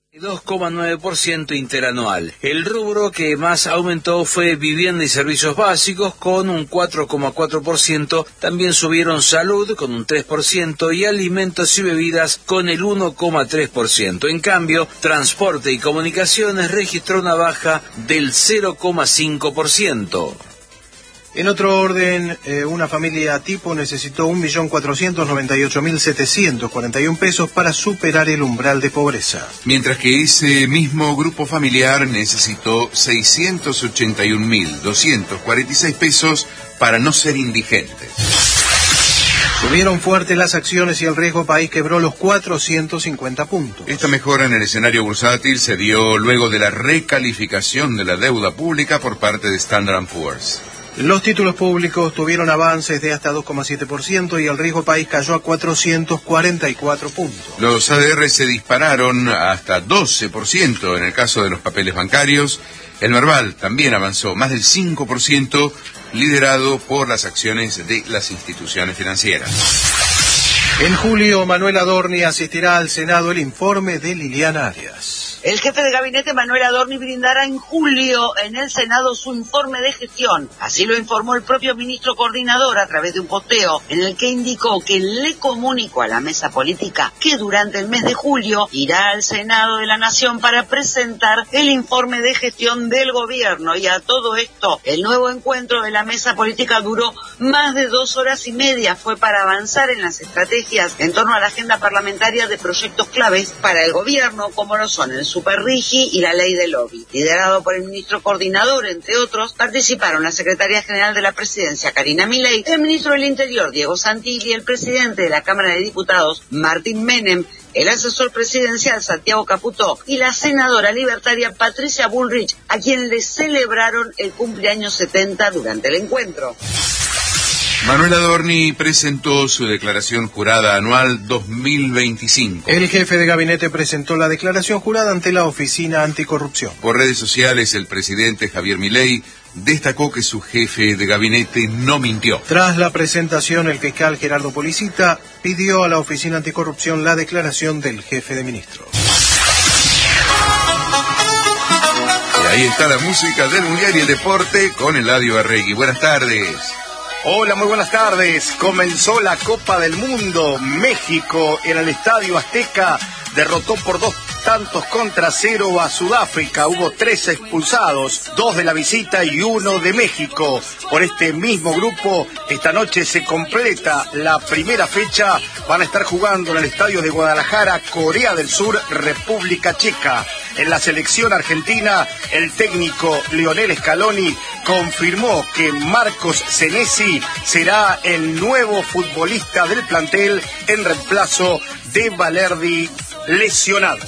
2,9% interanual. El rubro que más aumentó fue vivienda y servicios básicos con un 4,4%, también subieron salud con un 3% y alimentos y bebidas con el 1,3%. En cambio, transporte y comunicaciones registró una baja del 0,5%. En otro orden, una familia tipo necesitó 1.498.741 pesos para superar el umbral de pobreza. Mientras que ese mismo grupo familiar necesitó 681.246 pesos para no ser indigentes. Subieron fuerte las acciones y el riesgo país quebró los 450 puntos. Esta mejora en el escenario bursátil se dio luego de la recalificación de la deuda pública por parte de Standard & Poor's. Los títulos públicos tuvieron avances de hasta 2,7% y el riesgo país cayó a 444 puntos. Los ADR se dispararon hasta 12% en el caso de los papeles bancarios. El Merval también avanzó más del 5%, liderado por las acciones de las instituciones financieras. En julio, Manuel Adorni asistirá al Senado el informe de Liliana Arias. El jefe de gabinete, Manuel Adorni, brindará en julio en el Senado su informe de gestión. Así lo informó el propio ministro coordinador a través de un posteo en el que indicó que le comunicó a la mesa política que durante el mes de julio irá al Senado de la Nación para presentar el informe de gestión del gobierno. Y a todo esto, el nuevo encuentro de la mesa política duró más de 2 horas y media. Fue para avanzar en las estrategias en torno a la agenda parlamentaria de proyectos claves para el gobierno, como lo son el Superrigi y la ley del lobby. Liderado por el ministro coordinador, entre otros, participaron la secretaria general de la presidencia, Karina Milei, el ministro del Interior, Diego Santilli, el presidente de la Cámara de Diputados, Martín Menem, el asesor presidencial, Santiago Caputó, y la senadora libertaria, Patricia Bullrich, a quien le celebraron el cumpleaños 70 durante el encuentro. Manuel Adorni presentó su declaración jurada anual 2025. El jefe de gabinete presentó la declaración jurada ante la Oficina Anticorrupción. Por redes sociales, el presidente Javier Milei destacó que su jefe de gabinete no mintió. Tras la presentación, el fiscal Gerardo Policita pidió a la Oficina Anticorrupción la declaración del jefe de ministros. Y ahí está la música del Mundial y el Deporte con Eladio Arregui. Buenas tardes. Hola, muy buenas tardes. Comenzó la Copa del Mundo. México en el Estadio Azteca derrotó por 2-0 a Sudáfrica. Hubo 3 expulsados, 2 de la visita y 1 de México. Por este mismo grupo, esta noche se completa la primera fecha. Van a estar jugando en el Estadio de Guadalajara, Corea del Sur, República Checa. En la selección argentina, el técnico Lionel Scaloni confirmó que Marcos Senesi será el nuevo futbolista del plantel en reemplazo de Valerdi, lesionado.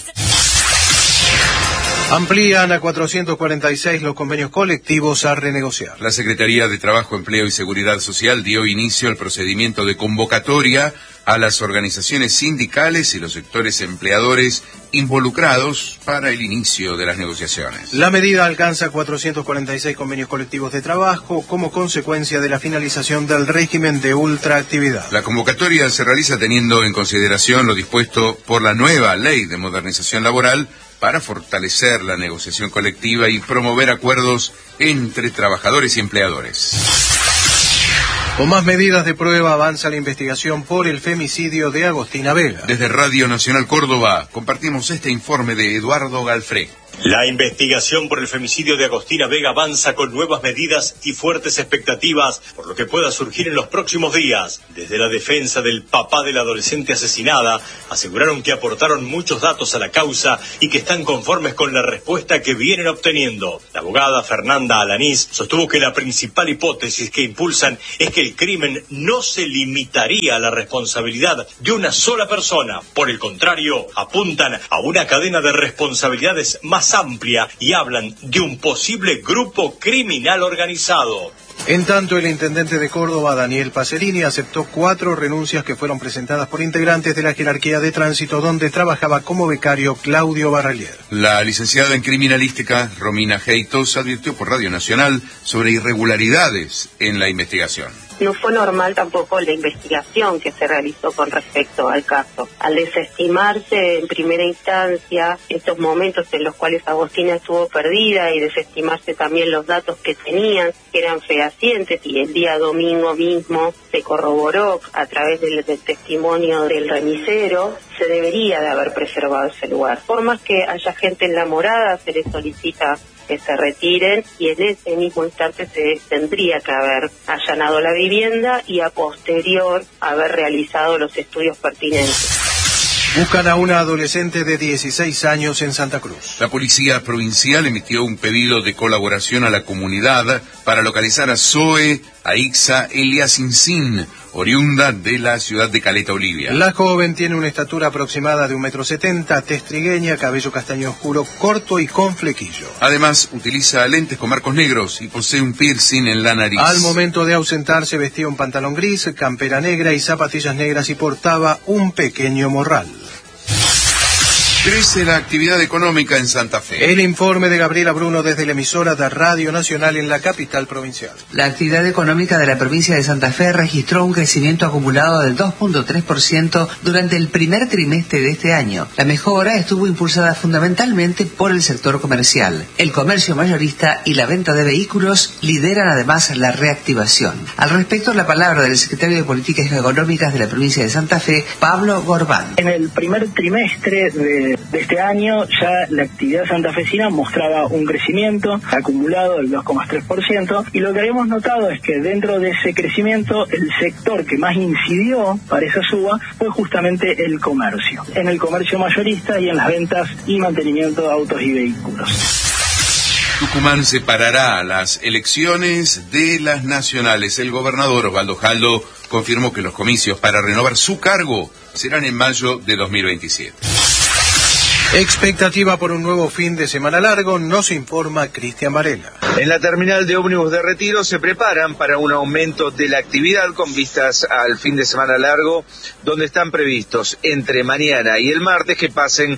Amplían a 446 los convenios colectivos a renegociar. La Secretaría de Trabajo, Empleo y Seguridad Social dio inicio al procedimiento de convocatoria a las organizaciones sindicales y los sectores empleadores involucrados para el inicio de las negociaciones. La medida alcanza 446 convenios colectivos de trabajo como consecuencia de la finalización del régimen de ultraactividad. La convocatoria se realiza teniendo en consideración lo dispuesto por la nueva Ley de Modernización Laboral para fortalecer la negociación colectiva y promover acuerdos entre trabajadores y empleadores. Con más medidas de prueba avanza la investigación por el femicidio de Agostina Vega. Desde Radio Nacional Córdoba compartimos este informe de Eduardo Galfré. La investigación por el femicidio de Agostina Vega avanza con nuevas medidas y fuertes expectativas por lo que pueda surgir en los próximos días. Desde la defensa del papá de la adolescente asesinada, aseguraron que aportaron muchos datos a la causa y que están conformes con la respuesta que vienen obteniendo. La abogada Fernanda Alanís sostuvo que la principal hipótesis que impulsan es que el crimen no se limitaría a la responsabilidad de una sola persona. Por el contrario, apuntan a una cadena de responsabilidades más amplia y hablan de un posible grupo criminal organizado. En tanto, el intendente de Córdoba, Daniel Pacerini, aceptó 4 renuncias que fueron presentadas por integrantes de la jerarquía de tránsito donde trabajaba como becario Claudio Barralier. La licenciada en criminalística, Romina Heitos, advirtió por Radio Nacional sobre irregularidades en la investigación. No fue normal tampoco la investigación que se realizó con respecto al caso. Al desestimarse en primera instancia estos momentos en los cuales Agostina estuvo perdida y desestimarse también los datos que tenían, que eran fehacientes, y el día domingo mismo se corroboró a través del testimonio del remisero, se debería de haber preservado ese lugar. Por más que haya gente en la morada, se les solicita que se retiren, y en ese mismo instante se tendría que haber allanado la vivienda y a posterior haber realizado los estudios pertinentes. Buscan a una adolescente de 16 años en Santa Cruz. La policía provincial emitió un pedido de colaboración a la comunidad para localizar a Zoe Aixa Eliasinsin, oriunda de la ciudad de Caleta Olivia. La joven tiene una estatura aproximada de 1,70 m, tez trigueña, cabello castaño oscuro, corto y con flequillo. Además, utiliza lentes con marcos negros y posee un piercing en la nariz. Al momento de ausentarse vestía un pantalón gris, campera negra y zapatillas negras, y portaba un pequeño morral. Crece la actividad económica en Santa Fe. El informe de Gabriela Bruno desde la emisora de Radio Nacional en la capital provincial. La actividad económica de la provincia de Santa Fe registró un crecimiento acumulado del 2.3% durante el primer trimestre de este año. La mejora estuvo impulsada fundamentalmente por el sector comercial. El comercio mayorista y la venta de vehículos lideran además la reactivación. Al respecto, la palabra del secretario de Políticas Económicas de la provincia de Santa Fe, Pablo Gorbán. En el primer trimestre de este año ya la actividad santafesina mostraba un crecimiento acumulado del 2,3%, y lo que habíamos notado es que dentro de ese crecimiento el sector que más incidió para esa suba fue justamente el comercio, en el comercio mayorista y en las ventas y mantenimiento de autos y vehículos. Tucumán separará las elecciones de las nacionales. El gobernador Osvaldo Jaldo confirmó que los comicios para renovar su cargo serán en mayo de 2027. Expectativa por un nuevo fin de semana largo, nos informa Cristian Varela. En la terminal de ómnibus de Retiro se preparan para un aumento de la actividad con vistas al fin de semana largo, donde están previstos entre mañana y el martes que pasen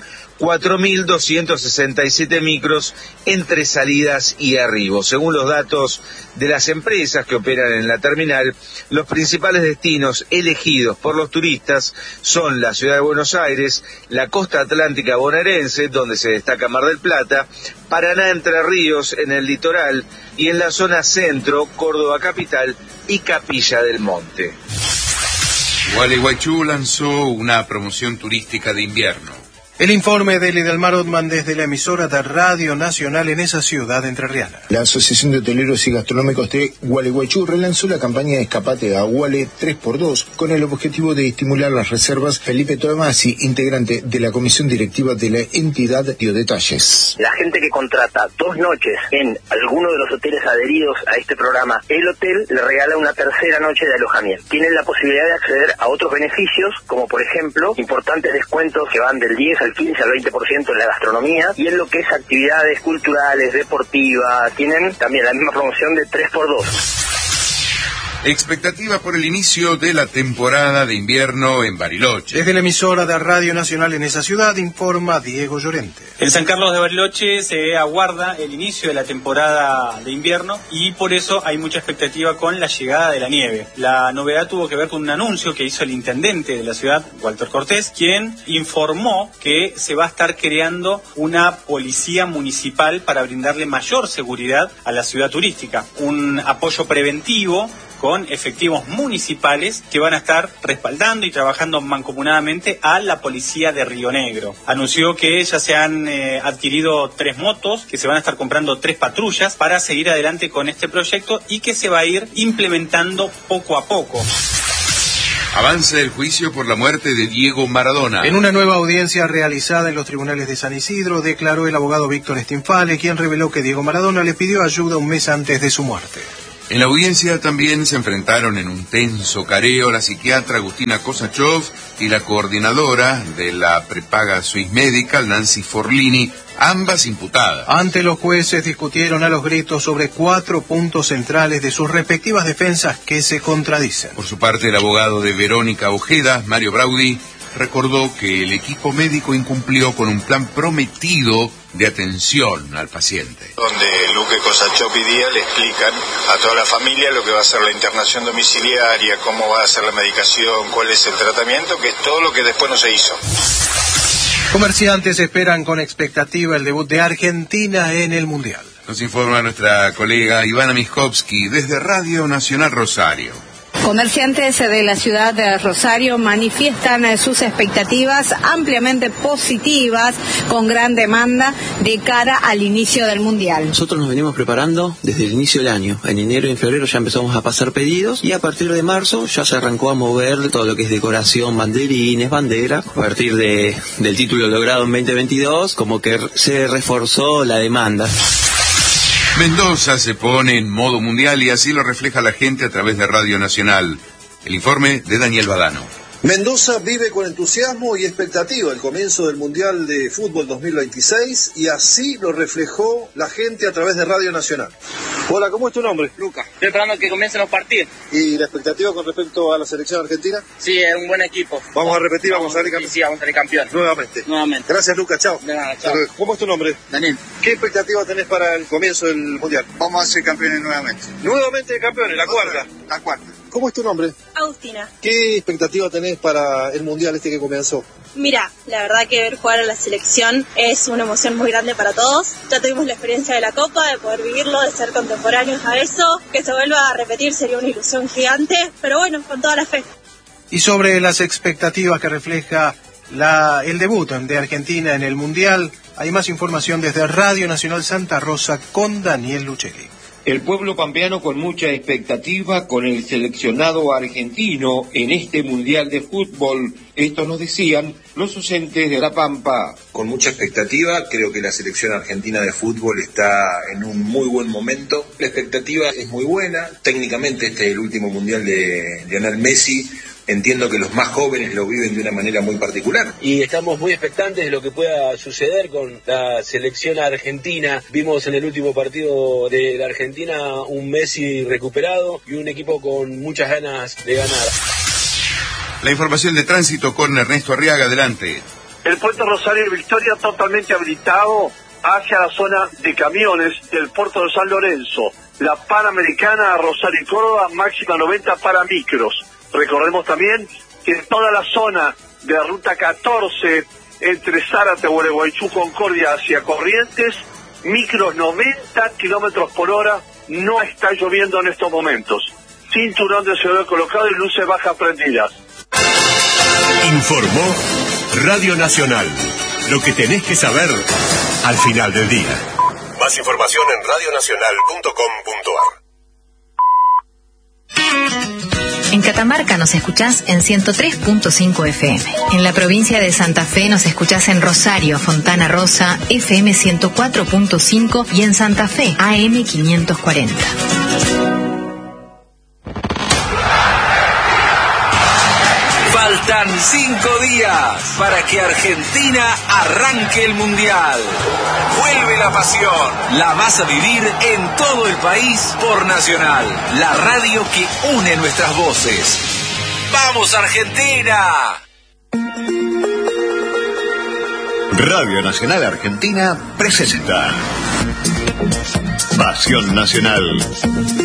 4.267 micros entre salidas y arribos. Según los datos de las empresas que operan en la terminal, los principales destinos elegidos por los turistas son la ciudad de Buenos Aires, la costa atlántica bonaerense, donde se destaca Mar del Plata, Paraná, Entre Ríos en el litoral, y en la zona centro, Córdoba capital y Capilla del Monte. Gualeguaychú lanzó una promoción turística de invierno. El informe de Lidelmar Ottman desde la emisora de Radio Nacional en esa ciudad entrerriana. La Asociación de Hoteleros y Gastronómicos de Gualeguaychú relanzó la campaña de escapate a Guale 3x2 con el objetivo de estimular las reservas. Felipe Tomasi, integrante de la comisión directiva de la entidad, dio detalles. La gente que contrata 2 noches en alguno de los hoteles adheridos a este programa, el hotel le regala una tercera noche de alojamiento. Tienen la posibilidad de acceder a otros beneficios, como por ejemplo, importantes descuentos que van del 10 al 15 al 20% en la gastronomía, y en lo que es actividades culturales, deportivas, tienen también la misma promoción de 3x2. Expectativa por el inicio de la temporada de invierno en Bariloche. Desde la emisora de Radio Nacional en esa ciudad informa Diego Llorente. En San Carlos de Bariloche se aguarda el inicio de la temporada de invierno y por eso hay mucha expectativa con la llegada de la nieve. La novedad tuvo que ver con un anuncio que hizo el intendente de la ciudad, Walter Cortés, quien informó que se va a estar creando una policía municipal para brindarle mayor seguridad a la ciudad turística. Un apoyo preventivo con efectivos municipales que van a estar respaldando y trabajando mancomunadamente a la policía de Río Negro. Anunció que ya se han adquirido 3 motos, que se van a estar comprando 3 patrullas para seguir adelante con este proyecto y que se va a ir implementando poco a poco. Avanza el juicio por la muerte de Diego Maradona. En una nueva audiencia realizada en los tribunales de San Isidro, declaró el abogado Víctor Stinfale, quien reveló que Diego Maradona le pidió ayuda un mes antes de su muerte. En la audiencia también se enfrentaron en un tenso careo la psiquiatra Agustina Kosachov y la coordinadora de la prepaga Swiss Medical, Nancy Forlini, ambas imputadas. Ante los jueces discutieron a los gritos sobre 4 puntos centrales de sus respectivas defensas que se contradicen. Por su parte, el abogado de Verónica Ojeda, Mario Braudi, recordó que el equipo médico incumplió con un plan prometido de atención al paciente. Donde Luque Cosachop y Díaz le explican a toda la familia lo que va a ser la internación domiciliaria, cómo va a ser la medicación, cuál es el tratamiento, que es todo lo que después no se hizo. Comerciantes esperan con expectativa el debut de Argentina en el Mundial. Nos informa nuestra colega Ivana Miskovsky desde Radio Nacional Rosario. Comerciantes de la ciudad de Rosario manifiestan sus expectativas ampliamente positivas, con gran demanda de cara al inicio del Mundial. Nosotros nos venimos preparando desde el inicio del año. En enero y en febrero ya empezamos a pasar pedidos y a partir de marzo ya se arrancó a mover todo lo que es decoración, banderines, bandera. A partir del título logrado en 2022, como que se reforzó la demanda. Mendoza se pone en modo mundial y así lo refleja la gente a través de Radio Nacional. El informe de Daniel Badano. Mendoza vive con entusiasmo y expectativa el comienzo del Mundial de Fútbol 2026 y así lo reflejó la gente a través de Radio Nacional. Hola, ¿cómo es tu nombre? Lucas. Estoy esperando que comiencen los partidos. ¿Y la expectativa con respecto a la selección argentina? Sí, es un buen equipo. Vamos a repetir, vamos a salir campeón. Sí, vamos a salir campeón. Nuevamente. Gracias, Lucas, chao. De nada, chao. ¿Cómo es tu nombre? Daniel. ¿Qué expectativa tenés para el comienzo del Mundial? Vamos a ser campeones nuevamente. Nuevamente campeones, la cuarta. La cuarta. ¿Cómo es tu nombre? Agustina. ¿Qué expectativa tenés para el Mundial que comenzó? Mira, la verdad que ver jugar a la selección es una emoción muy grande para todos. Ya tuvimos la experiencia de la Copa, de poder vivirlo, de ser contemporáneos a eso. Que se vuelva a repetir sería una ilusión gigante, pero bueno, con toda la fe. Y sobre las expectativas que refleja el debut de Argentina en el Mundial, hay más información desde Radio Nacional Santa Rosa con Daniel Luchelli. El pueblo pampeano con mucha expectativa con el seleccionado argentino en este Mundial de Fútbol. Esto nos decían los oyentes de La Pampa. Con mucha expectativa, creo que la selección argentina de fútbol está en un muy buen momento. La expectativa es muy buena. Técnicamente este es el último Mundial de Lionel Messi. Entiendo que los más jóvenes lo viven de una manera muy particular. Y estamos muy expectantes de lo que pueda suceder con la selección argentina. Vimos en el último partido de la Argentina un Messi recuperado y un equipo con muchas ganas de ganar. La información de tránsito con Ernesto Arriaga, adelante. El puente Rosario de Victoria totalmente habilitado hacia la zona de camiones del puerto de San Lorenzo. La Panamericana Rosario y Córdoba, máxima 90 para micros. Recordemos también que en toda la zona de Ruta 14, entre Zárate, Gualeguaychú, Concordia hacia Corrientes, micros 90 kilómetros por hora, no está lloviendo en estos momentos. Cinturón de seguridad colocado y luces bajas prendidas. Informó Radio Nacional. Lo que tenés que saber al final del día. Más información en radionacional.com.ar. En Catamarca nos escuchás en 103.5 FM. En la provincia de Santa Fe nos escuchás en Rosario, Fontana Rosa, FM 104.5 y en Santa Fe, AM 540. Faltan 5 días para que Argentina arranque el Mundial. Vuelve la pasión. La vas a vivir en todo el país por Nacional, la radio que une nuestras voces. ¡Vamos, Argentina! Radio Nacional Argentina presenta Pasión Nacional.